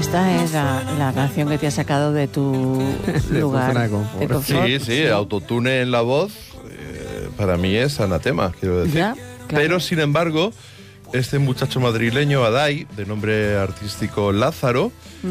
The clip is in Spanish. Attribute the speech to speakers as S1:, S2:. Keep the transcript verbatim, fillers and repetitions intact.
S1: esta es la, la canción que te ha sacado de tu
S2: De
S1: lugar
S2: zona de confort.
S1: de confort.
S3: Sí, sí, autotune en la voz, eh, para mí es anatema, quiero decir.
S1: Ya, claro.
S3: Pero, sin embargo, este muchacho madrileño, Adai, de nombre artístico Lázaro,